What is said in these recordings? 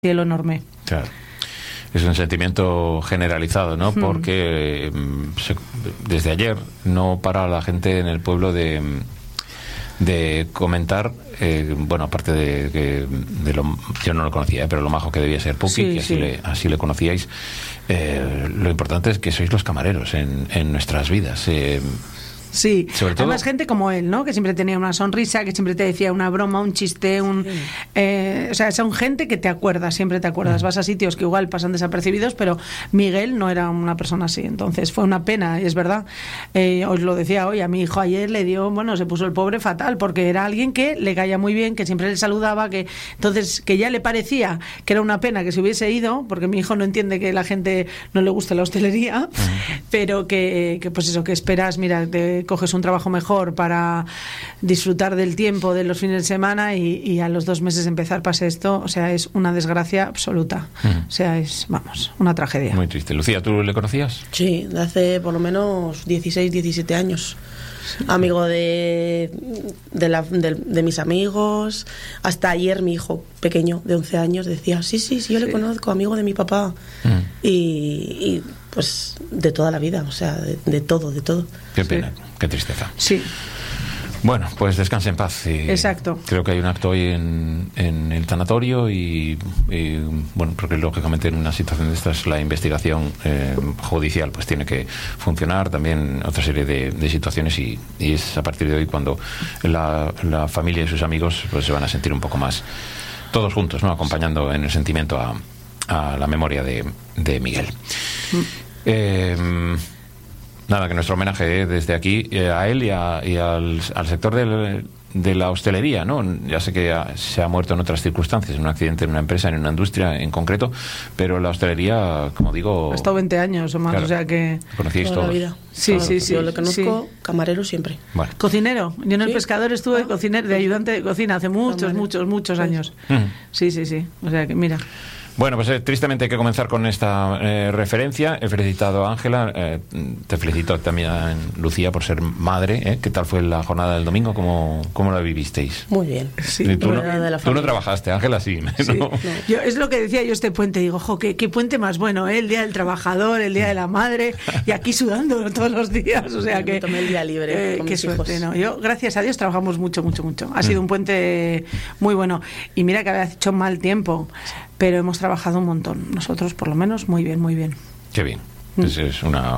cielo enorme. Claro. Es un sentimiento generalizado, ¿no? Porque desde ayer no para la gente en el pueblo de comentar, bueno, aparte de lo, yo no lo conocía, pero lo majo que debía ser Puki, que así le conocíais, lo importante es que sois los camareros en nuestras vidas. Sí, sobre todo, además gente como él, ¿no? Que siempre tenía una sonrisa, que siempre te decía una broma, un chiste, o sea, son gente que te acuerdas, siempre te acuerdas. Vas a sitios que igual pasan desapercibidos, pero Miguel no era una persona así. Entonces fue una pena, y es verdad. Os lo decía hoy, a mi hijo ayer le dio, bueno, se puso el pobre fatal, porque era alguien que le caía muy bien, que siempre le saludaba, entonces que ya le parecía que era una pena que se hubiese ido, porque mi hijo no entiende que la gente no le guste la hostelería, pero que pues eso, que esperas, mira, coges un trabajo mejor para disfrutar del tiempo de los fines de semana y a los 2 meses empezar pase esto. O sea, es una desgracia absoluta. O sea, es, vamos, una tragedia. Muy triste. Lucía, ¿tú le conocías? Sí, de hace por lo menos 16, 17 años. Amigo de mis amigos. Hasta ayer mi hijo pequeño de 11 años decía, sí, yo le conozco, amigo de mi papá. Y pues de toda la vida, o sea, de todo. Qué pena, qué tristeza. Sí. Bueno, pues descanse en paz. Exacto. Creo que hay un acto hoy en el tanatorio y bueno, porque lógicamente en una situación de estas la investigación judicial pues tiene que funcionar, también otra serie de situaciones y es a partir de hoy cuando la familia y sus amigos pues se van a sentir un poco más todos juntos, ¿no? Acompañando en el sentimiento a la memoria de Miguel. Nada, que nuestro homenaje desde aquí a él y al sector de la hostelería, ¿no? Ya sé que se ha muerto en otras circunstancias, en un accidente en una empresa, en una industria en concreto, pero la hostelería, como digo... Ha estado 20 años o más, claro, o sea que... ¿Conocíais todos? La vida. Sí. Yo lo conozco, camarero siempre. Bueno. Cocinero. Yo en el pescador estuve de cocinero, de ayudante de cocina hace muchos años. Sí. O sea que, mira... Bueno, pues tristemente hay que comenzar con esta referencia. He felicitado a Ángela, te felicito también a Lucía por ser madre. ¿Qué tal fue la jornada del domingo? ¿Cómo la vivisteis? Muy bien. Sí, tú no trabajaste, Ángela sí. Sí. ¿No? Yo, es lo que decía yo este puente, digo, qué puente más bueno, el Día del Trabajador, el Día de la Madre, y aquí sudando todos los días, o sea que... Me tomé el día libre con qué mis suerte, hijos. ¿no? Yo, gracias a Dios, trabajamos mucho. Ha sido un puente muy bueno. Y mira que había hecho mal tiempo, pero hemos trabajado un montón. Nosotros, por lo menos, muy bien. Qué bien. Es una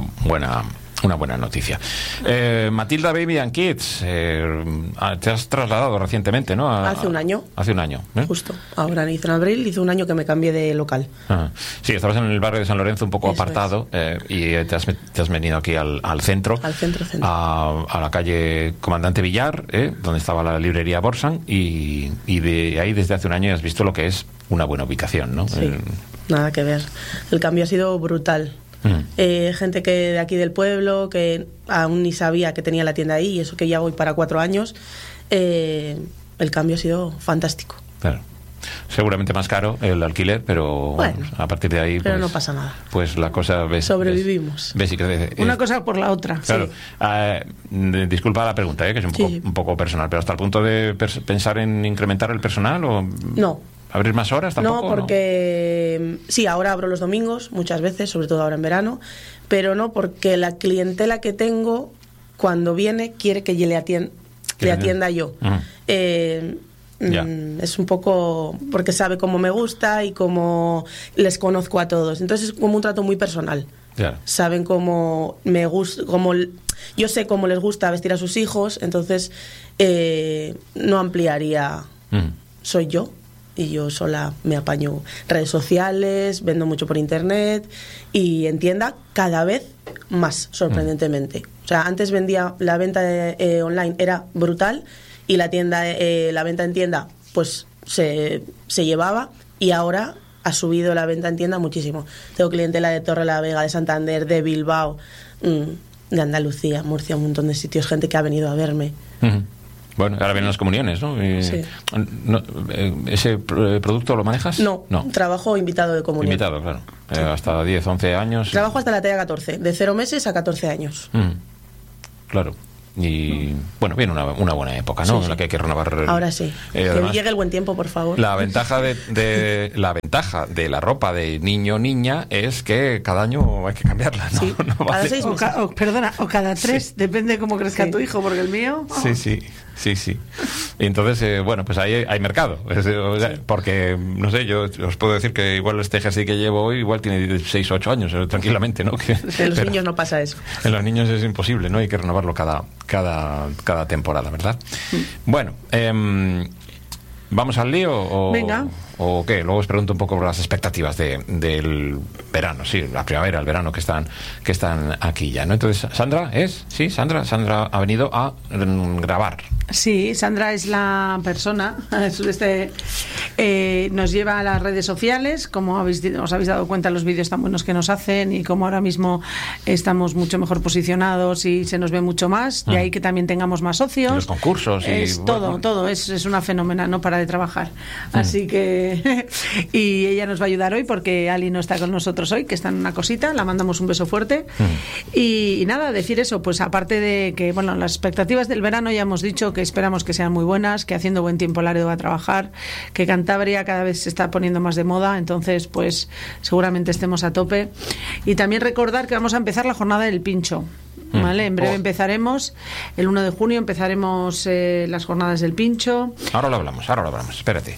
buena noticia. Matilda Baby and Kids, te has trasladado recientemente, ¿no? Hace un año. Hace un año. Justo. Ahora, en abril, hizo un año que me cambié de local. Sí, estabas en el barrio de San Lorenzo un poco Eso apartado y te has venido aquí al centro. Al centro. A la calle Comandante Villar, donde estaba la librería Borsan y de ahí desde hace un año has visto lo que es una buena ubicación, ¿no? Sí, nada que ver. El cambio ha sido brutal. Gente que de aquí del pueblo que aún ni sabía que tenía la tienda ahí, y eso que ya voy para 4 años, el cambio ha sido fantástico. Claro. Seguramente más caro el alquiler, pero bueno, a partir de ahí pero pues, no pasa nada. Pues la cosa sobrevivimos. Ves y crece. Una cosa por la otra. Claro. Sí. Disculpa la pregunta, que es un poco personal, pero hasta el punto de pensar en incrementar el personal o no. ¿Abrir más horas tampoco? No, porque sí, ahora abro los domingos muchas veces, sobre todo ahora en verano, pero no, porque la clientela que tengo cuando viene quiere que le atienda yo. Es un poco porque sabe cómo me gusta y cómo les conozco a todos, entonces es como un trato muy personal. Saben cómo me gusta, yo sé cómo les gusta vestir a sus hijos, entonces no ampliaría. Soy yo y yo sola me apaño redes sociales, vendo mucho por internet y en tienda cada vez más, sorprendentemente. O sea, antes vendía, la venta online era brutal y la venta en tienda pues se llevaba, y ahora ha subido la venta en tienda muchísimo. Tengo clientela de Torrelavega, de Santander, de Bilbao, de Andalucía, Murcia, un montón de sitios, gente que ha venido a verme. Bueno, ahora vienen las comuniones, ¿no? Sí. ¿Ese producto lo manejas? No, trabajo invitado de comunión. Invitado, claro. Hasta 10, 11 años. Trabajo hasta la talla 14, de 0 meses a 14 años. Claro. bueno, viene una buena época, ¿no? En la que hay que renovar. Ahora sí. Además, que llegue el buen tiempo, por favor. La ventaja de la ropa de niño o niña es que cada año hay que cambiarla, ¿no? Sí. No vale. Cada 6 meses. O cada 3, depende de cómo crezca tu hijo, porque el mío... Sí. Y entonces, bueno, pues ahí hay mercado. Porque, no sé, yo os puedo decir que igual este jersey que llevo hoy igual tiene 6 o 8 años, tranquilamente, ¿no? En los niños no pasa eso. En los niños es imposible, ¿no? Hay que renovarlo cada temporada, ¿verdad? Bueno, ¿vamos al lío? Venga. ¿O qué? Luego os pregunto un poco por las expectativas del verano, sí, la primavera, el verano que están aquí ya, ¿no? Entonces, ¿Sandra es? Sí, Sandra ha venido a grabar. Sí, Sandra es la persona, nos lleva a las redes sociales, como os habéis dado cuenta los vídeos tan buenos que nos hacen y como ahora mismo estamos mucho mejor posicionados y se nos ve mucho más, de ahí que también tengamos más socios. Y los concursos. Todo, es una fenómena, no para de trabajar. Así que y ella nos va a ayudar hoy porque Ali no está con nosotros hoy, que está en una cosita, la mandamos un beso fuerte. Y nada, decir eso, pues aparte de que, bueno, las expectativas del verano ya hemos dicho que esperamos que sean muy buenas, que haciendo buen tiempo Laredo va a trabajar, que Cantabria cada vez se está poniendo más de moda, entonces pues seguramente estemos a tope. Y también recordar que vamos a empezar la jornada del pincho. ¿Vale? En breve empezaremos, el 1 de junio empezaremos las jornadas del pincho. Ahora lo hablamos, espérate.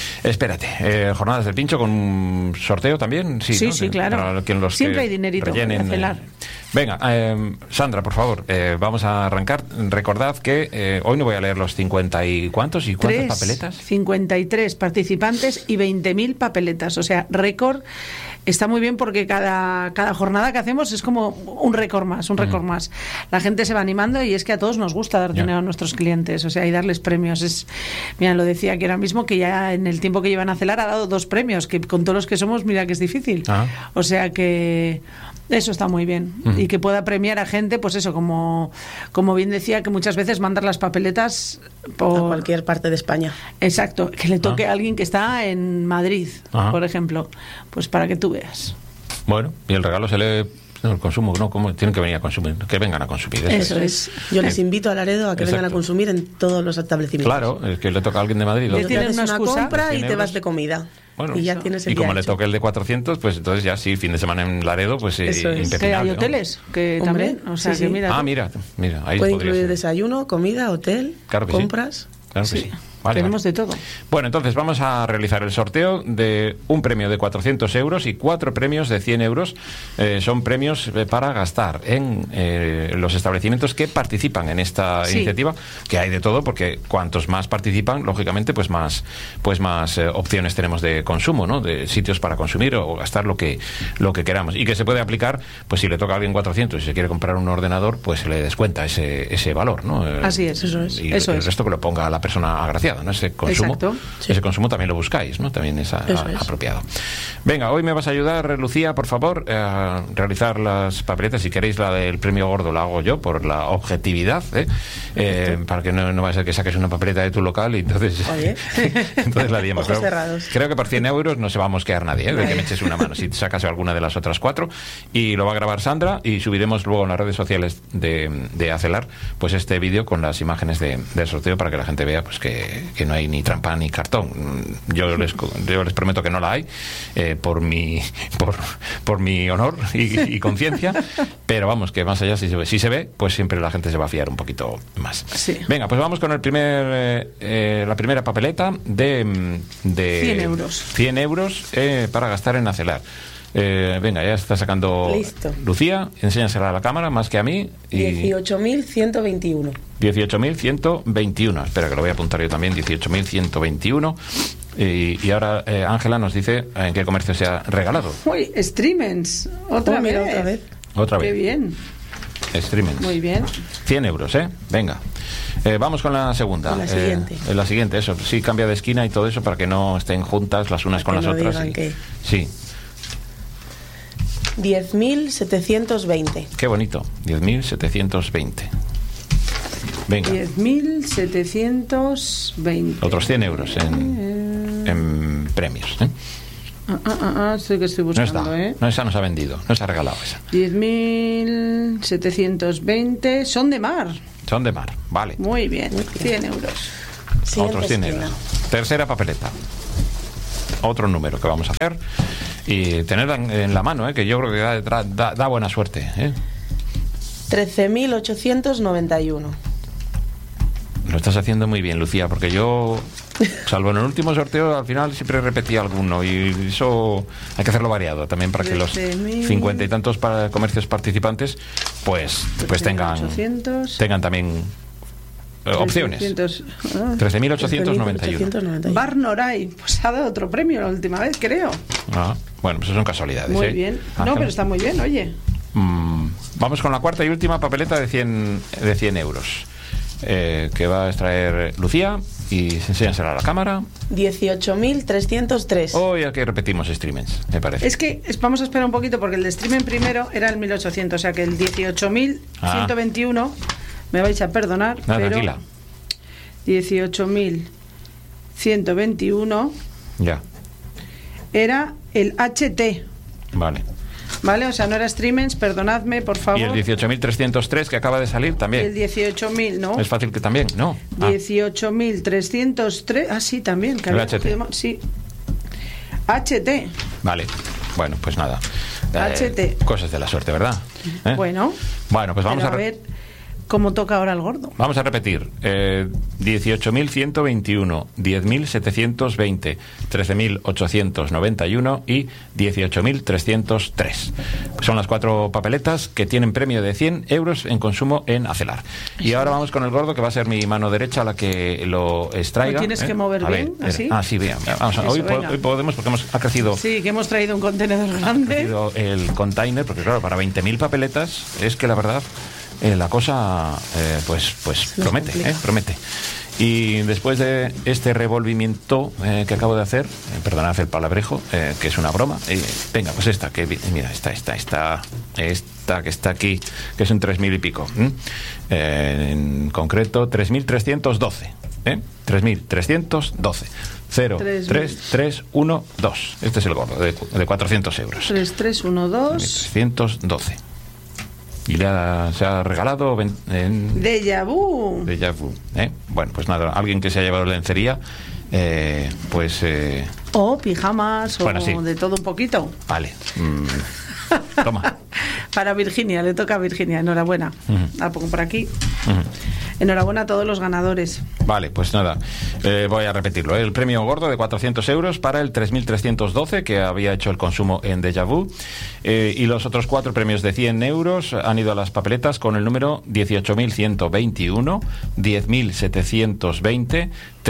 Jornadas del pincho con un sorteo también. Sí, ¿no? Sí, claro. Siempre hay dinerito para celar. Venga, Sandra, por favor, vamos a arrancar. Recordad que hoy no voy a leer los 50 y ¿cuántos? ¿Y cuántas papeletas? 53 participantes y 20.000 papeletas, o sea, récord. Está muy bien porque cada jornada que hacemos es como un récord más. La gente se va animando y es que a todos nos gusta dar dinero a nuestros clientes, o sea, y darles premios. Mira, lo decía aquí ahora mismo que ya en el tiempo que llevan a celar ha dado 2 premios, que con todos los que somos, mira que es difícil. O sea que eso está muy bien. Y que pueda premiar a gente, pues eso, como bien decía, que muchas veces mandar las papeletas por a cualquier parte de España. Exacto, que le toque a alguien que está en Madrid, por ejemplo, pues para que tú veas. Bueno, y el regalo se le... No, el consumo, no, ¿cómo? Tienen que venir a consumir, que vengan a consumir. Eso es. Yo les invito a Laredo a que vengan a consumir en todos los establecimientos. Claro, es que le toca a alguien de Madrid. Le tienes una compra y te vas de comida. Bueno, y ya tienes el y como le toque el de 400, pues entonces ya sí, fin de semana en Laredo, pues que hay hoteles, que también, o sea, sí. que mira. Mira, ahí puede incluir desayuno, comida, hotel, compras. Claro que sí. Tenemos de todo. Bueno, entonces vamos a realizar el sorteo de un premio de 400 euros y 4 premios de 100 euros. Son premios para gastar en los establecimientos que participan en esta iniciativa, que hay de todo, porque cuantos más participan, lógicamente, pues más opciones tenemos de consumo, ¿no? De sitios para consumir o gastar lo que queramos. Y que se puede aplicar, pues si le toca a alguien 400 y se quiere comprar un ordenador, pues se le descuenta ese valor, ¿no? Así es, eso es. Y el resto que lo ponga a la persona agraciada, ¿no? Ese consumo, ese consumo también lo buscáis, ¿no? También es apropiado. Venga, hoy me vas a ayudar, Lucía, por favor, a realizar las papeletas. Si queréis la del premio gordo la hago yo, por la objetividad, para que no vaya a ser que saques una papeleta de tu local y entonces la liemos. Creo que por 100 euros no se va a mosquear nadie, de que me eches una mano si sacas alguna de las otras 4, y lo va a grabar Sandra y subiremos luego en las redes sociales de Acelar pues este vídeo con las imágenes del sorteo para que la gente vea pues que no hay ni trampa ni cartón. Yo les prometo que no la hay, por mi honor y conciencia, pero vamos, que más allá si se ve, pues siempre la gente se va a fiar un poquito más. Venga, pues vamos con la primera papeleta de 100 euros. 100 euros para gastar en Acelar. Venga, ya está sacando. Listo. Lucía, enséñasela a la cámara más que a mí. 18.121. 18.121. Espera, que lo voy a apuntar yo también. 18.121. Y ahora Ángela nos dice en qué comercio se ha regalado. Uy, Streamens. Otra vez. Qué bien. Streamens. Muy bien. 100 euros, Venga. Vamos con la segunda. La siguiente, eso. Sí, cambia de esquina y todo eso para que no estén juntas las unas con las otras. Sí. 10.720. Qué bonito. 10.720. Venga. 10.720. Otros 100 euros en premios. Sí que estoy buscando, No, esa nos ha vendido. No se ha regalado esa. 10.720. Son de mar. Son de mar, vale. Muy bien, 100 euros. Otros 100 euros. Tercera papeleta. Otro número que vamos a hacer. Y tenerla en la mano, que yo creo que da buena suerte. 13.891. Lo estás haciendo muy bien, Lucía, porque yo, salvo en el último sorteo, al final siempre repetía alguno, y eso hay que hacerlo variado también para que los 50 y tantos comercios participantes pues tengan también opciones. 13.891. Bar Noray, pues ha dado otro premio la última vez, creo. Bueno, pues eso son casualidades. Muy bien. No, pero está muy bien, oye. Vamos con la cuarta y última papeleta de 100 euros. Que va a extraer Lucía y enséñasela a la cámara. 18.303. Hoy aquí repetimos streamings, me parece. Es que vamos a esperar un poquito porque el de streaming primero era el 1800, o sea que el 18.121 me vais a perdonar, pero tranquila. 18.121 ya era el HT. Vale, o sea, no era streamings, perdonadme, por favor. ¿Y el 18.303 que acaba de salir también? El 18.000, ¿no? Es fácil que también, ¿no? 18.303, sí, también. Que el HT. Sí. HT. Vale, bueno, pues nada. HT. Cosas de la suerte, ¿verdad? Bueno, pues vamos a ver cómo toca ahora el gordo. Vamos a repetir. 18.121, 10.720, 13.891 y 18.303. Son las 4 papeletas que tienen premio de 100 euros en consumo en Acelar. Y ahora vamos con el gordo, que va a ser mi mano derecha la que lo extraiga. ¿Lo tienes que mover bien? ¿Así? Sí, bien. Vamos a, hoy podemos, porque ha crecido. Sí, que hemos traído un contenedor grande. Ha crecido el container, porque claro, para 20.000 papeletas es que la verdad la cosa pues promete. Y después de este revolvimiento que acabo de hacer, perdonad el palabrejo, que es una broma, venga, pues esta que mira, esta que está aquí, que es un 3.000 y pico, en concreto 3.312, 3.312. 03312. Este es el gordo de 400 euros. 3312. 312. Y se ha regalado Déjà vu. Bueno, pues nada, alguien que se ha llevado lencería, o pijamas, o de todo un poquito. Vale. Toma. Para Virginia, le toca a Virginia, enhorabuena. La pongo por aquí. Enhorabuena a todos los ganadores. Vale, pues nada, voy a repetirlo. El premio gordo de 400 euros para el 3.312 que había hecho el consumo en Déjà Vu. Y los otros 4 premios de 100 euros han ido a las papeletas con el número 18.121, 10.720,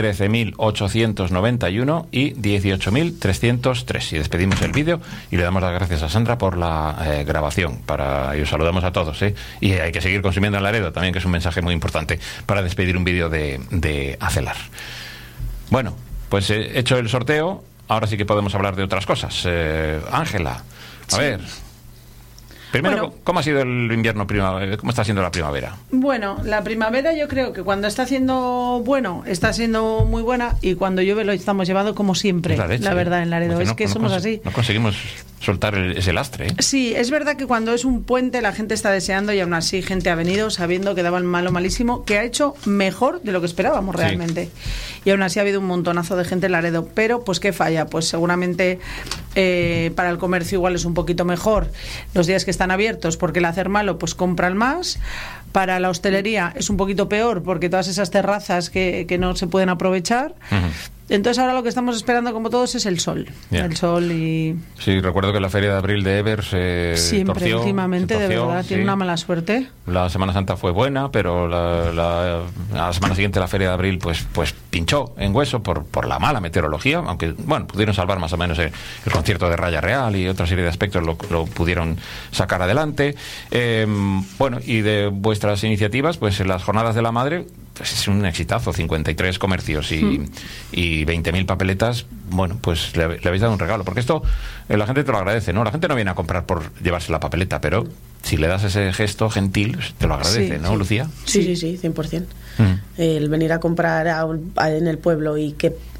13.891 y 18.303. Y despedimos el vídeo y le damos las gracias a Sandra por la grabación. Y os saludamos a todos. Y hay que seguir consumiendo en Laredo también, que es un mensaje muy importante para despedir un vídeo de Acelar. Bueno, pues he hecho el sorteo. Ahora sí que podemos hablar de otras cosas. Ángela, a ver. Primero, ¿cómo ha sido el invierno, cómo está siendo la primavera? Bueno, la primavera yo creo que cuando está haciendo está siendo muy buena, y cuando llueve lo estamos llevando como siempre, la verdad, en Laredo. Es que somos así. No conseguimos soltar ese lastre. Sí, es verdad que cuando es un puente la gente está deseando, y aún así gente ha venido sabiendo que daba el malísimo, que ha hecho mejor de lo que esperábamos realmente. Y aún así ha habido un montonazo de gente en Laredo. Pero, pues, ¿qué falla? Pues seguramente para el comercio igual es un poquito mejor los días que están abiertos, porque el hacer malo pues compran más. Para la hostelería es un poquito peor, porque todas esas terrazas que no se pueden aprovechar. Entonces ahora lo que estamos esperando, como todos, es el sol. El sol y... Sí, recuerdo que la feria de abril de Evers siempre, últimamente, de verdad, tiene una mala suerte. La Semana Santa fue buena, pero la semana siguiente la feria de abril pues pinchó en hueso por la mala meteorología, aunque, bueno, pudieron salvar más o menos el concierto de Raya Real y otra serie de aspectos lo pudieron sacar adelante. Bueno, y de vuestras iniciativas, pues en las Jornadas de la Madre, pues es un exitazo, 53 comercios y 20.000 papeletas. Bueno, pues le habéis dado un regalo, porque esto la gente te lo agradece, ¿no? La gente no viene a comprar por llevarse la papeleta, pero si le das ese gesto gentil, te lo agradece, ¿no, Lucía? Sí, 100%. El venir a comprar en el pueblo y que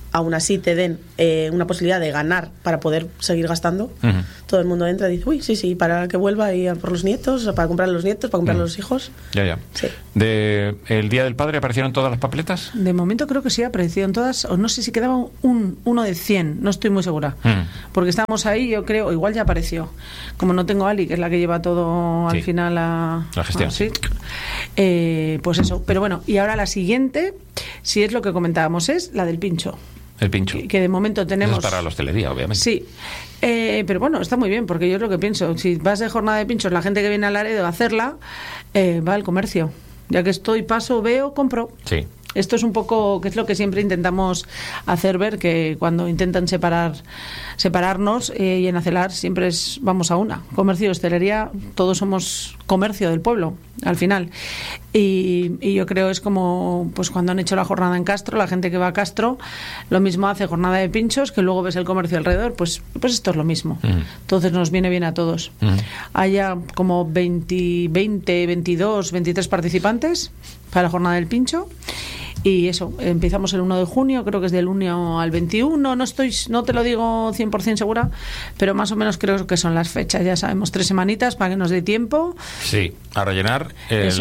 aún así te den una posibilidad de ganar para poder seguir gastando, todo el mundo entra y dice, uy, sí, para que vuelva y por los nietos, para comprar a los nietos, para comprar a los hijos. Ya. Sí. ¿El Día del Padre aparecieron todas las papeletas? De momento creo que sí, aparecieron todas, o no sé si quedaba uno de 100, no estoy muy segura, porque estábamos ahí, yo creo, igual ya apareció. Como no tengo a Ali, que es la que lleva todo al final la gestión. Sí. Pues eso, pero bueno, y ahora la siguiente, si es lo que comentábamos, es la del pincho. El pincho. Que de momento tenemos... Eso es para la hostelería, obviamente. Sí. Pero bueno, está muy bien, porque yo es lo que pienso. Si vas de jornada de pinchos, la gente que viene a Laredo a hacerla, va al comercio. Ya que estoy, paso, veo, compro. Sí. Esto es un poco, que es lo que siempre intentamos hacer ver, que cuando intentan separarnos y en Acelar siempre vamos a una. Comercio y hostelería, todos somos comercio del pueblo, al final. Y yo creo es como pues cuando han hecho la jornada en Castro, la gente que va a Castro, lo mismo hace jornada de pinchos, que luego ves el comercio alrededor, pues esto es lo mismo. Entonces nos viene bien a todos. Haya como 22, 23 participantes para la jornada del pincho. Y eso, empezamos el 1 de junio, creo que es del 1 al 21, no te lo digo 100% segura, pero más o menos creo que son las fechas, ya sabemos, 3 semanitas para que nos dé tiempo. Sí, a rellenar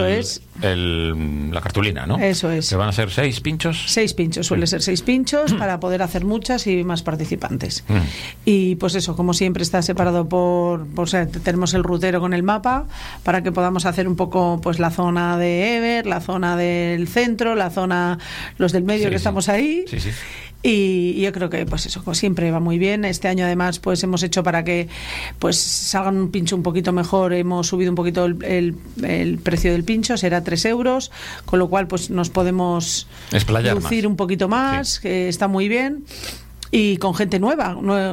la cartulina, ¿no? Eso es. ¿Que van a ser 6 pinchos? 6 pinchos, suele ser 6 pinchos para poder hacer muchas y más participantes. Y pues eso, como siempre está separado o sea, tenemos el rutero con el mapa para que podamos hacer un poco pues la zona de Ever, la zona del centro, la zona los del medio que estamos ahí. Sí. Y yo creo que pues eso como siempre va muy bien. Este año además pues hemos hecho para que pues salgan un pincho un poquito mejor, hemos subido un poquito el precio del pincho, será 3 euros, con lo cual pues nos podemos lucir un poquito más, que está muy bien, y con gente nueva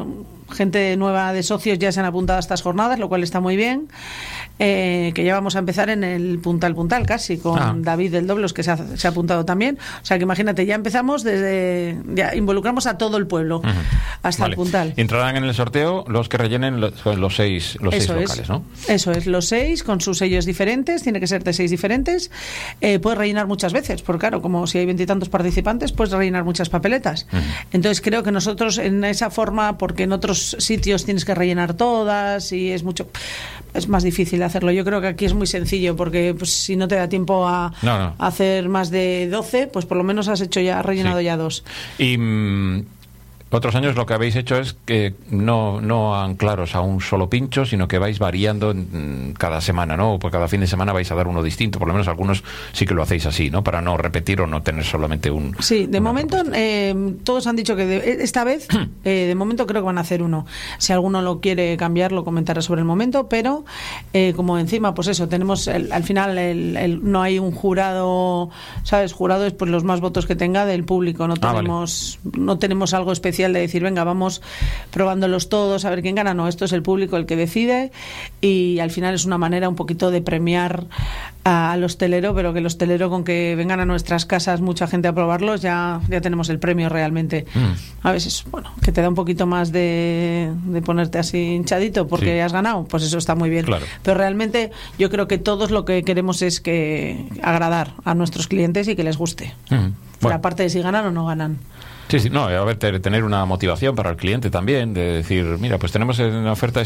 de socios ya se han apuntado a estas jornadas, lo cual está muy bien. Que ya vamos a empezar en el puntal casi con David del Doblos, que se ha apuntado también, o sea que imagínate, ya empezamos ya involucramos a todo el pueblo hasta el puntal. Entrarán en el sorteo los que rellenen los 6 locales, ¿no? Eso es, los 6 con sus sellos diferentes, tiene que ser de 6 diferentes. Puedes rellenar muchas veces, porque claro, como si hay 20 y tantos participantes, puedes rellenar muchas papeletas. Entonces creo que nosotros en esa forma, porque en otros sitios tienes que rellenar todas y es más difícil hacerlo. Yo creo que aquí es muy sencillo, porque pues, si no te da tiempo a hacer más de 12, pues por lo menos has rellenado ya 2. Y otros años lo que habéis hecho es que no anclaros a un solo pincho, sino que vais variando cada semana, ¿no? Por cada fin de semana vais a dar uno distinto, por lo menos algunos sí que lo hacéis así, ¿no? Para no repetir o no tener solamente un... Sí, de momento todos han dicho que esta vez, de momento creo que van a hacer uno. Si alguno lo quiere cambiar, lo comentará sobre el momento, pero como encima, pues eso, tenemos al final no hay un jurado, ¿sabes? Jurado es pues los más votos que tenga del público, no tenemos algo especial de decir, venga, vamos probándolos todos a ver quién gana. No, esto es el público el que decide, y al final es una manera un poquito de premiar al hostelero, pero que el hostelero, con que vengan a nuestras casas mucha gente a probarlos, ya tenemos el premio realmente. A veces, bueno, que te da un poquito más de ponerte así hinchadito porque has ganado, pues eso está muy bien. Claro. Pero realmente yo creo que todos lo que queremos es que agradar a nuestros clientes y que les guste. La parte de si ganan o no ganan. Sí, no, a ver, tener una motivación para el cliente también, de decir, mira, pues tenemos en oferta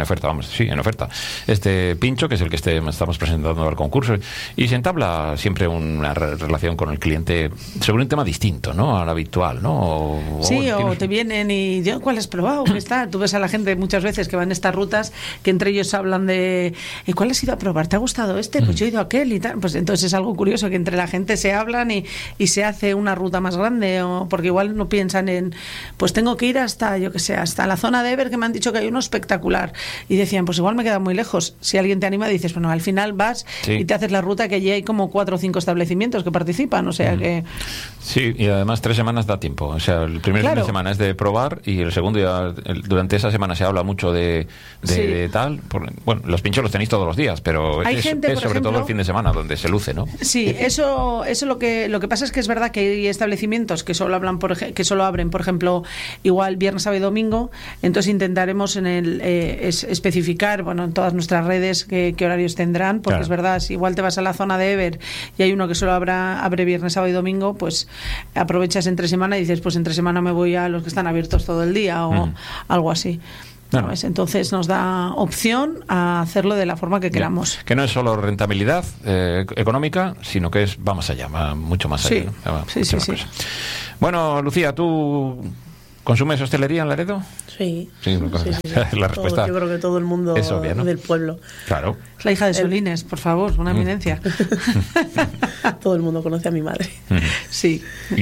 este pincho, que es el que estamos presentando al concurso, y se entabla siempre una relación con el cliente sobre un tema distinto, ¿no? Al habitual, ¿no? O te vienen y ¿cuál has probado? ¿Qué está? Tú ves a la gente muchas veces que van en estas rutas, que entre ellos hablan de ¿cuál has ido a probar? ¿Te ha gustado este? Pues yo he ido a aquel y tal. Pues entonces es algo curioso que entre la gente se hablan y se hace una ruta más grande, porque igual no piensan en, pues tengo que ir hasta, yo que sé, hasta la zona de Ever, que me han dicho que hay uno espectacular, y decían, pues igual me queda muy lejos. Si alguien te anima, dices, bueno, al final vas y te haces la ruta, que allí hay como 4 o 5 establecimientos que participan, o sea que... Sí, y además 3 semanas da tiempo, o sea, el primer fin de semana es de probar, y el segundo ya, durante esa semana se habla mucho de tal, bueno, los pinchos los tenéis todos los días, pero es sobre ejemplo, todo el fin de semana donde se luce, ¿no? Sí, eso lo que pasa es que es verdad que hay establecimientos que solo hablan, por ejemplo, que solo abren, por ejemplo, igual viernes, sábado y domingo, entonces intentaremos especificar, bueno, en todas nuestras redes qué horarios tendrán, porque es verdad, si igual te vas a la zona de Ever y hay uno que solo abre viernes, sábado y domingo, pues aprovechas entre semana y dices, pues entre semana me voy a los que están abiertos todo el día o algo así. Bueno. Entonces nos da opción a hacerlo de la forma que queramos. Que no es solo rentabilidad económica, sino que va más allá, va mucho más allá. ¿No? Sí. Bueno, Lucía, ¿tú consumes hostelería en Laredo? Sí. La respuesta. Yo creo que todo el mundo es obvia, ¿no? del pueblo. Claro. Es la hija de Solines, por favor, una eminencia. Todo el mundo conoce a mi madre. Sí.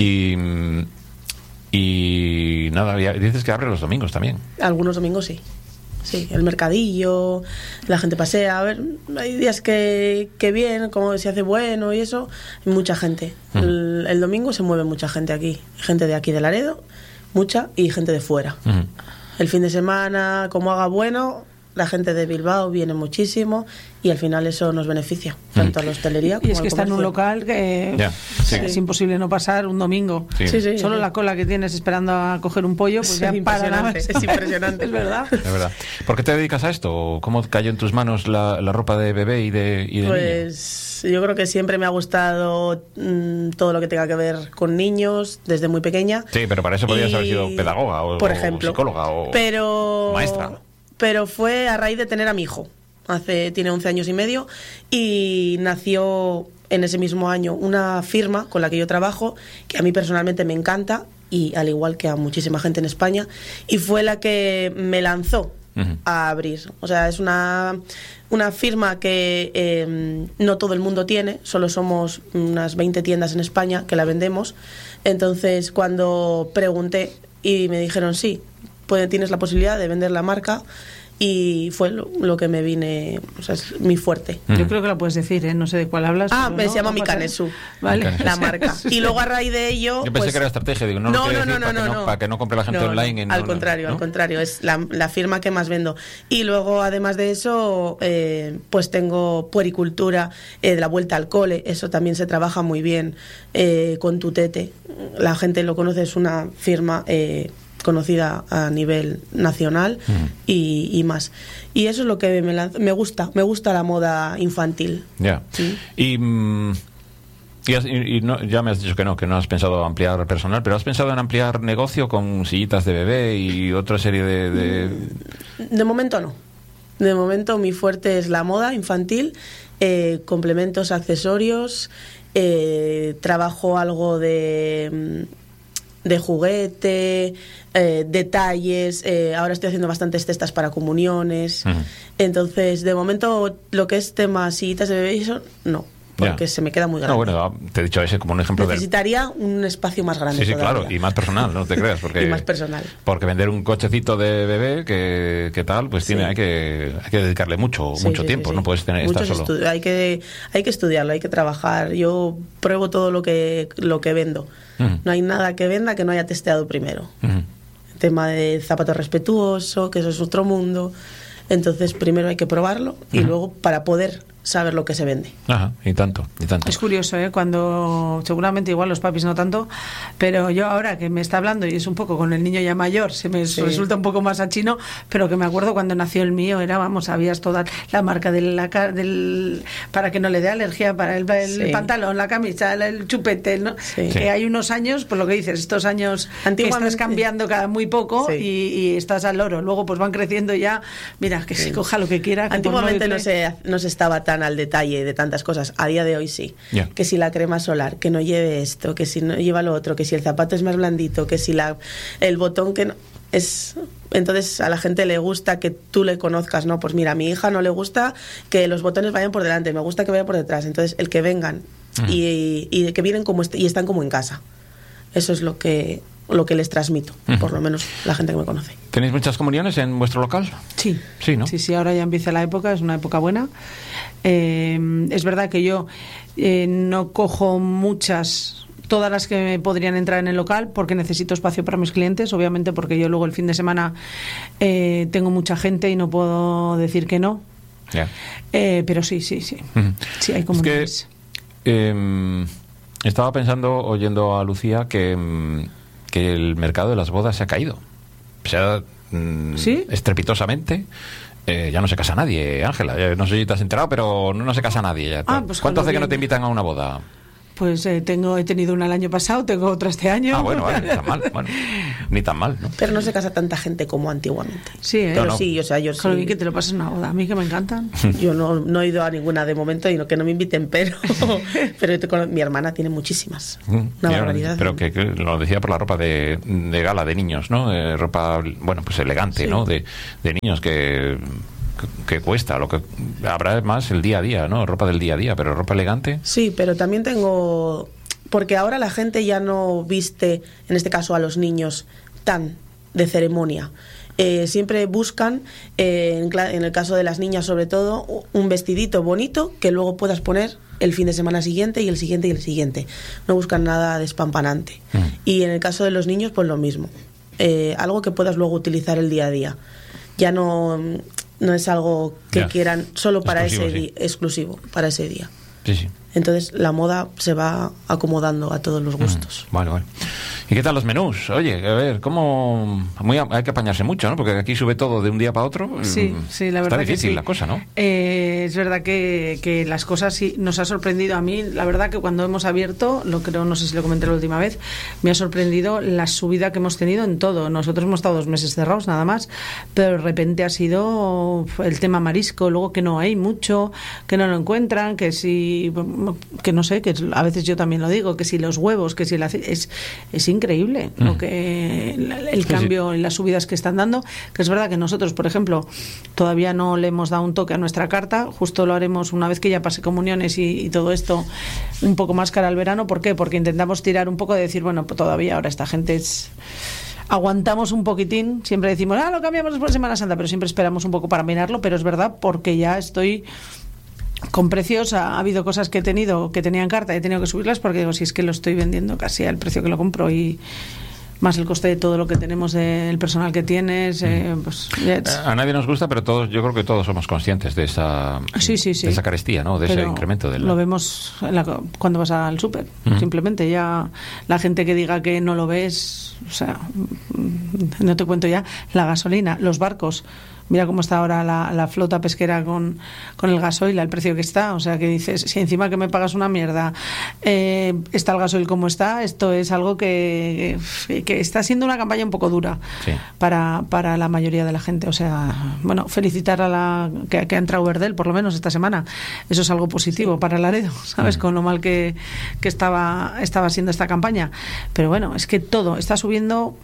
Y nada, dices que abre los domingos también. Algunos domingos sí. Sí, el mercadillo, la gente pasea. A ver, hay días que bien, como se hace bueno y eso, hay mucha gente. El domingo se mueve mucha gente aquí. Gente de aquí de Laredo, mucha, y gente de fuera. El fin de semana, como haga bueno, la gente de Bilbao viene muchísimo y al final eso nos beneficia, tanto a la hostelería como y es que está en un local que es imposible no pasar un domingo. Solo la cola que tienes esperando a coger un pollo, pues ya para nada. Es impresionante. Es verdad. Es verdad. ¿Por qué te dedicas a esto? ¿Cómo cayó en tus manos la ropa de bebé y de pues niño? Yo creo que siempre me ha gustado todo lo que tenga que ver con niños desde muy pequeña. Sí, pero para eso podrías haber sido pedagoga o, por ejemplo, o psicóloga o maestra. Pero fue a raíz de tener a mi hijo. Tiene 11 años y medio y nació en ese mismo año una firma con la que yo trabajo, que a mí personalmente me encanta y al igual que a muchísima gente en España, y fue la que me lanzó a abrir. O sea, es una firma que no todo el mundo tiene, solo somos unas 20 tiendas en España que la vendemos. Entonces, cuando pregunté y me dijeron sí, tienes la posibilidad de vender la marca, y fue lo que me vine, o sea, es mi fuerte. Yo creo que lo puedes decir, no sé de cuál hablas. Se llama Mikanesu, vale, la marca. Y luego a raíz de ello... Yo pensé que era estrategia, digo, no, para que no compre la gente online. Al contrario, es la firma que más vendo. Y luego, además de eso, pues tengo puericultura, de la vuelta al cole, eso también se trabaja muy bien con Tutete. La gente lo conoce, es una firma... conocida a nivel nacional y más. Y eso es lo que me gusta la moda infantil. Ya. Y no, ya me has dicho que no has pensado ampliar personal, pero ¿has pensado en ampliar negocio con sillitas de bebé y otra serie de...? De momento no. De momento mi fuerte es la moda infantil, complementos, accesorios, trabajo algo de juguete, detalles, ahora estoy haciendo bastantes cestas para comuniones. Entonces, de momento, lo que es temas sillitas de bebé y eso, no, porque se me queda muy grande. No, bueno, te he dicho ese como un ejemplo. Necesitaría un espacio más grande. Sí, claro, y más personal, no te creas. Porque, y más personal. Porque vender un cochecito de bebé, que tal, pues hay que dedicarle mucho tiempo, no puedes estar solo. Hay que estudiarlo, hay que trabajar. Yo pruebo todo lo que vendo. No hay nada que venda que no haya testeado primero. El tema de zapato respetuoso, que eso es otro mundo. Entonces primero hay que probarlo y luego para poder saber lo que se vende. Ajá, y tanto. Es curioso, cuando seguramente igual los papis no tanto, pero yo ahora que me está hablando y es un poco con el niño ya mayor, se me resulta un poco más a chino, pero que me acuerdo cuando nació el mío, sabías toda la marca del para que no le dé alergia, para el pantalón, la camisa, el chupete, ¿no? Que hay unos años, por lo que dices, estos años que estás cambiando cada muy poco y estás al loro, luego pues van creciendo ya, mira, que se coja lo que quiera. Antiguamente no se estaba tan al detalle de tantas cosas. A día de hoy sí. Que si la crema solar, que no lleve esto, que si no lleva lo otro, que si el zapato es más blandito, que si el botón que no... Entonces a la gente le gusta que tú le conozcas, ¿no? Pues mira, a mi hija no le gusta que los botones vayan por delante, me gusta que vayan por detrás. Entonces el que vengan y que vienen como y están como en casa. Eso es lo que les transmito, por lo menos la gente que me conoce. ¿Tenéis muchas comuniones en vuestro local? Sí. Sí, ¿no? Sí, ahora ya empieza la época, es una época buena. Es verdad que yo no cojo todas las que podrían entrar en el local porque necesito espacio para mis clientes, obviamente porque yo luego el fin de semana tengo mucha gente y no puedo decir que no. Pero sí. Sí, hay comuniones. Es que, estaba pensando, oyendo a Lucía, que que el mercado de las bodas se ha caído. O sea, ¿sí? Estrepitosamente. Ya no se casa nadie, Ángela. No sé si te has enterado, pero no se casa nadie ya. Pues ¿Cuánto hace que no te invitan a una boda? Pues he tenido una el año pasado, tengo otra este año. Bueno, vale, ni tan mal. Bueno, ni tan mal, ¿no? Pero no se casa tanta gente como antiguamente. Sí, Pero no. Sí, o sea, yo con lo sí. bien que te lo pasas en una boda. A mí que me encantan. Yo no he ido a ninguna de momento y que no me inviten, pero mi hermana tiene muchísimas. Una barbaridad. Pero que lo decía por la ropa de gala de niños, ¿no? Ropa, bueno, pues elegante, sí. ¿no? De niños que cuesta, lo que habrá más el día a día, ¿no? Ropa del día a día, pero ropa elegante. Sí, pero también tengo, porque ahora la gente ya no viste, en este caso a los niños, tan de ceremonia. Siempre buscan, en el caso de las niñas sobre todo, un vestidito bonito que luego puedas poner el fin de semana siguiente y el siguiente y el siguiente. No buscan nada despampanante. Y en el caso de los niños, pues lo mismo. Algo que puedas luego utilizar el día a día. Ya no es algo que quieran solo para ese día, exclusivo, para ese día. Sí. Entonces la moda se va acomodando a todos los gustos. Vale. ¿Y qué tal los menús? Oye, a ver, hay que apañarse mucho, ¿no? Porque aquí sube todo de un día para otro. Sí, la verdad. Está difícil que sí. La cosa, ¿no? Es verdad que las cosas sí nos ha sorprendido a mí. La verdad que cuando hemos abierto, no sé si lo comenté la última vez, me ha sorprendido la subida que hemos tenido en todo. Nosotros hemos estado 2 meses cerrados nada más, pero de repente ha sido el tema marisco, luego que no hay mucho, que no lo encuentran, que no sé, que a veces yo también lo digo, que si los huevos, que si es increíble lo que el cambio en las subidas que están dando, que es verdad que nosotros, por ejemplo, todavía no le hemos dado un toque a nuestra carta, justo lo haremos una vez que ya pase comuniones y todo esto un poco más cara al verano. ¿Por qué? Porque intentamos tirar un poco de decir, bueno, pues todavía ahora esta gente aguantamos un poquitín, siempre decimos, lo cambiamos después de Semana Santa, pero siempre esperamos un poco para mirarlo, pero es verdad, porque ya estoy con precios, ha habido cosas que tenía en carta y he tenido que subirlas porque digo, si es que lo estoy vendiendo casi al precio que lo compro y más el coste de todo lo que tenemos, del personal que tienes, pues a nadie nos gusta, pero yo creo que todos somos conscientes de esa de esa carestía, ¿no? De pero ese incremento lo vemos cuando vas al súper. Simplemente ya la gente que diga que no lo ves, o sea, no te cuento ya la gasolina, los barcos. Mira cómo está ahora la flota pesquera con el gasoil, al precio que está. O sea, que dices, si encima que me pagas una mierda, está el gasoil como está, esto es algo que está siendo una campaña un poco dura para la mayoría de la gente. O sea, bueno, felicitar a que ha entrado Verdel, por lo menos esta semana. Eso es algo positivo para Laredo, ¿sabes? Con lo mal que estaba siendo esta campaña. Pero bueno, es que todo está subiendo.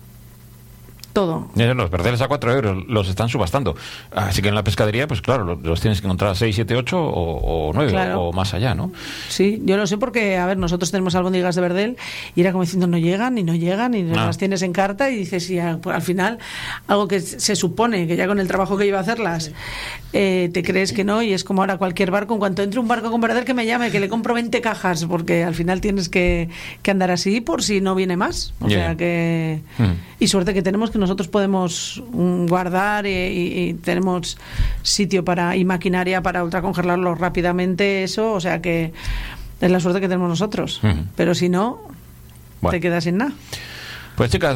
Todo. Los verdeles a 4 euros los están subastando. Así que en la pescadería, pues claro, los tienes que encontrar a 6, 7, 8 o 9 claro. O más allá, ¿no? Sí, yo lo sé porque, a ver, nosotros tenemos albóndigas de verdel y era como diciendo no llegan y las tienes en carta y dices, y al final, algo que se supone que ya con el trabajo que lleva a hacerlas, te crees que no, y es como ahora cualquier barco, en cuanto entre un barco con verdel que me llame, que le compro 20 cajas, porque al final tienes que andar así por si no viene más. O sea que... Y suerte que tenemos, que nosotros podemos guardar y tenemos sitio y maquinaria para ultracongelarlo rápidamente, eso, o sea que es la suerte que tenemos nosotros. Pero si no, te quedas sin nada. Pues chicas,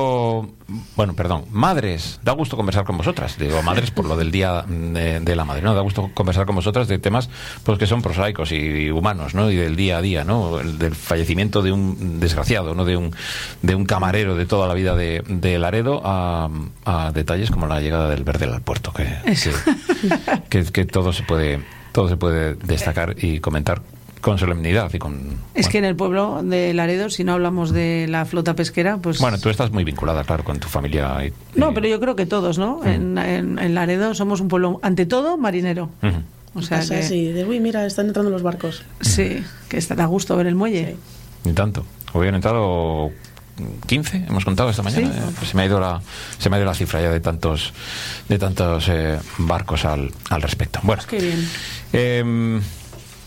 madres, da gusto conversar con vosotras. Digo madres por lo del Día de la Madre, ¿no? Da gusto conversar con vosotras de temas pues que son prosaicos y humanos, ¿no? Y del día a día, ¿no? Del fallecimiento de un desgraciado, ¿no? De un camarero de toda la vida de Laredo a detalles como la llegada del verdel al puerto, que todo se puede destacar y comentar con solemnidad y Es que en el pueblo de Laredo, si no hablamos de la flota pesquera, pues... Bueno, tú estás muy vinculada, claro, con tu familia. No, pero yo creo que todos, ¿no? En Laredo somos un pueblo, ante todo, marinero. O sea que... Sí, mira, están entrando los barcos. Sí, que está a gusto ver el muelle. Sí. Ni tanto. Hubieran entrado 15, hemos contado esta mañana. Sí. Pues se me ha ido la cifra ya de tantos barcos al respecto. Bueno, pues qué bien.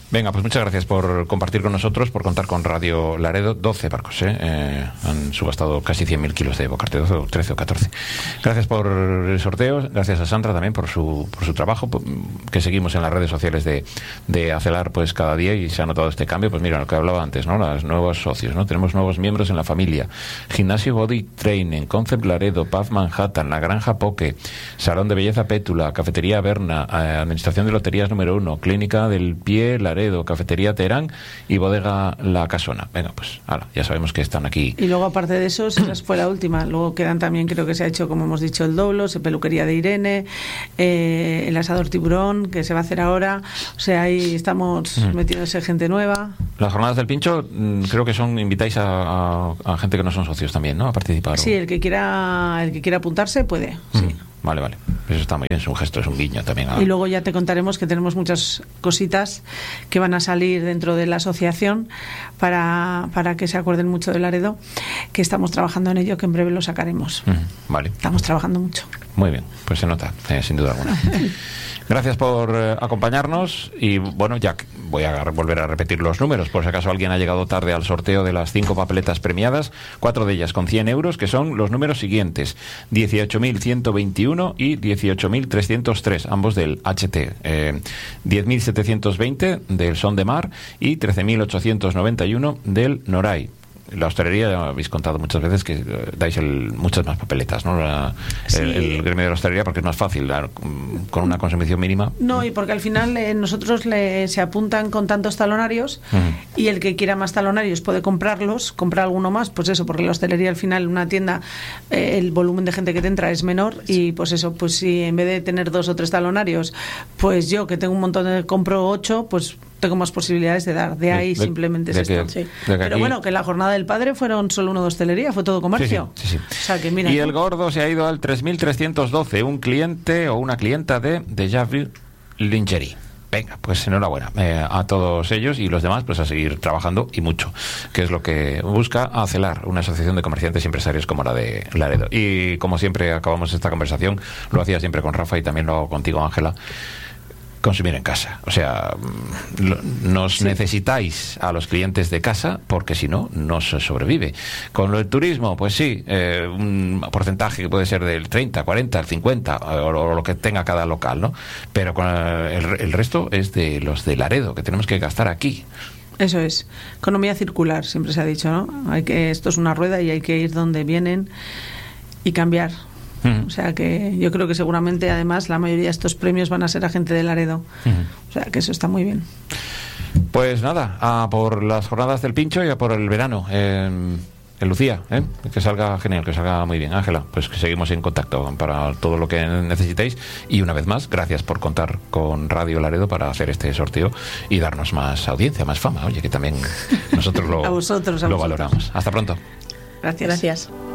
Venga, pues muchas gracias por compartir con nosotros, por contar con Radio Laredo. 12 barcos, han subastado casi 100.000 kilos de bocarte, 12 o 13 o 14. Gracias por el sorteo, gracias a Sandra también por su trabajo, que seguimos en las redes sociales de Acelar pues cada día, y se ha notado este cambio. Pues mira, lo que hablaba antes, ¿no? Los nuevos socios, ¿no? Tenemos nuevos miembros en la familia. Gimnasio Body Training, Concept Laredo, Paz Manhattan, La Granja Poke, Salón de Belleza Pétula, Cafetería Berna, Administración de Loterías número 1, Clínica del Pie Laredo, Cafetería Terán y Bodega La Casona. Venga, pues ya sabemos que están aquí. Y luego, aparte de eso, esa fue la última. Luego quedan también, creo que se ha hecho, como hemos dicho, el Doblos, Peluquería de Irene, el Asador Tiburón, que se va a hacer ahora. O sea, ahí estamos metiéndose gente nueva. Las jornadas del Pincho, creo que invitáis a gente que no son socios también, ¿no? A participar. Sí, el que quiera apuntarse puede, sí. Vale. Eso está muy bien, es un gesto, es un guiño también. Y luego ya te contaremos que tenemos muchas cositas que van a salir dentro de la asociación para que se acuerden mucho de Laredo, que estamos trabajando en ello, que en breve lo sacaremos. Vale. Estamos trabajando mucho. Muy bien, pues se nota, sin duda alguna. Gracias por acompañarnos y bueno, ya voy a volver a repetir los números por si acaso alguien ha llegado tarde al sorteo de las 5 papeletas premiadas, 4 de ellas con 100 euros, que son los números siguientes: 18.121 y 18.303, ambos del HT, 10.720 del Son de Mar y 13.891 del Noray. La hostelería, ya habéis contado muchas veces que dais muchas más papeletas, ¿no? El gremio de la hostelería, porque es más fácil con una consumición mínima. No, y porque al final nosotros se apuntan con tantos talonarios y el que quiera más talonarios puede comprar alguno más, pues eso, porque la hostelería al final, una tienda, el volumen de gente que te entra es menor y pues eso, pues si en vez de tener 2 o 3 talonarios, pues yo que tengo un montón compro 8, pues tengo más posibilidades de dar. De ahí simplemente es esto. Sí. Pero bueno, que la jornada del padre fueron solo uno de hostelería, fue todo comercio. Sí. O sea, que mira, y el gordo se ha ido al 3.312, un cliente o una clienta de Déjà Vu Lingerie. Venga, pues enhorabuena a todos ellos y los demás, pues a seguir trabajando y mucho, que es lo que busca Acelar, una asociación de comerciantes y empresarios como la de Laredo. Y como siempre acabamos esta conversación, lo hacía siempre con Rafa y también lo hago contigo, Ángela: consumir en casa. O sea, nos necesitáis a los clientes de casa, porque si no, no se sobrevive. Con el turismo, pues sí, un porcentaje que puede ser del 30, 40, el 50, o lo que tenga cada local, ¿no? Pero con el resto es de los de Laredo, que tenemos que gastar aquí. Eso es. Economía circular, siempre se ha dicho, ¿no? Esto es una rueda y hay que ir donde vienen y cambiar. O sea que yo creo que seguramente además la mayoría de estos premios van a ser a gente de Laredo. O sea que eso está muy bien. Pues nada, a por las jornadas del Pincho y a por el verano en Lucía, que salga genial, que salga muy bien. Ángela, pues que seguimos en contacto para todo lo que necesitéis, y una vez más, gracias por contar con Radio Laredo para hacer este sorteo y darnos más audiencia, más fama. Oye, que también nosotros lo valoramos. Hasta pronto. Gracias.